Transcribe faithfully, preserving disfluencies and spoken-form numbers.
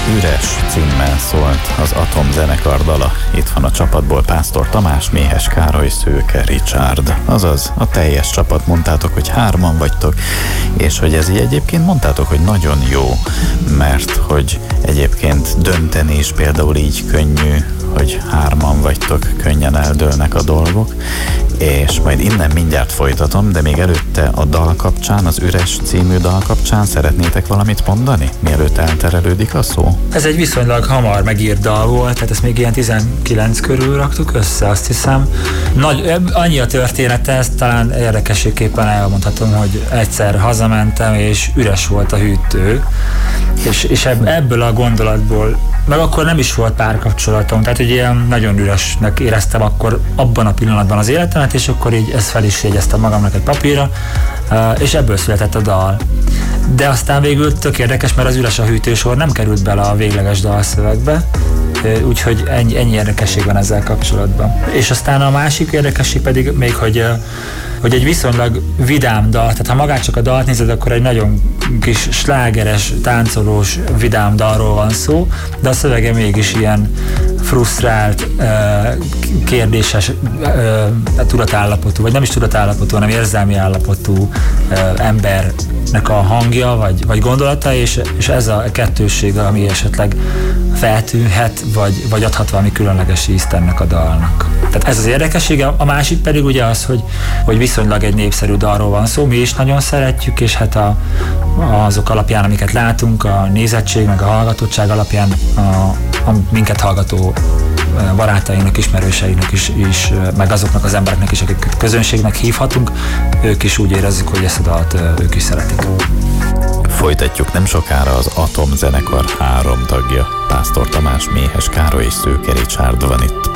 Üres címmel szólt az Atom zenekar dala. Itt van a csapatból Pásztor Tamás, Méhes Károly, Szőke Richard. Azaz, a teljes csapat, mondtátok, hogy hárman vagytok, és hogy ez így egyébként mondtátok, hogy nagyon jó, mert hogy egyébként dönteni is például így könnyű, hogy hárman vagytok, könnyen eldőlnek a dolgok, és majd innen mindjárt folytatom, de még előtte a dal kapcsán, az Üres című dal kapcsán szeretnétek valamit mondani, mielőtt elterelődik a szó? Ez egy viszonylag hamar megírt dal volt, tehát ezt még ilyen tizenkilenc körül raktuk össze, azt hiszem. Nagy, annyi a története, ezt talán érdekességképpen elmondhatom, hogy egyszer hazamentem, és üres volt a hűtő, és, és ebből a gondolatból, meg akkor nem is volt párkapcsolatom, tehát hogy ilyen nagyon üresnek éreztem akkor abban a pillanatban az életemet, és akkor így ezt fel is jegyeztem magamnak egy papírra, és ebből született a dal. De aztán végül tök érdekes, mert az Üres a hűtősor nem került bele a végleges dalszövegbe, úgyhogy ennyi, ennyi érdekesség van ezzel kapcsolatban. És aztán a másik érdekesség pedig még, hogy, hogy egy viszonylag vidám dal, tehát ha magát csak a dalt nézed, akkor egy nagyon kis slágeres, táncolós, vidám dalról van szó, de a szövege mégis ilyen frusztrált, kérdéses tudatállapotú, vagy nem is tudatállapotú, hanem érzelmi állapotú embernek a hangja, vagy, vagy gondolata, és, és ez a kettősség, ami esetleg feltűnhet, vagy, vagy adhat valami különleges ízt ennek a dalnak. Tehát ez az érdekessége, a másik pedig ugye az, hogy, hogy viszonylag egy népszerű dalról van szó, mi is nagyon szeretjük, és hát a, azok alapján, amiket látunk, a nézettség, meg a hallgatottság alapján a, a minket hallgató barátainak, ismerőseinek is, is, meg azoknak az embereknek is, akik közönségnek hívhatunk, ők is úgy érezzük, hogy ezt a dalt ők is szeretik. Folytatjuk nem sokára. Az Atom zenekar három tagja, Pásztor Tamás, Méhes Károly és Szőke Richard van itt